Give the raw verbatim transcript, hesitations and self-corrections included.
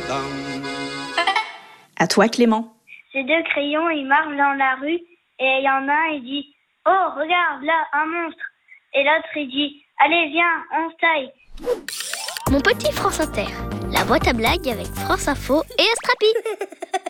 À toi, Clément. Ces deux crayons, ils marchent dans la rue et il y en a un, il dit « Oh, regarde, là, un monstre !» Et l'autre, il dit « Allez, viens, on se taille !» Mon petit France Inter, la boîte à blagues avec France Info et Astrapi.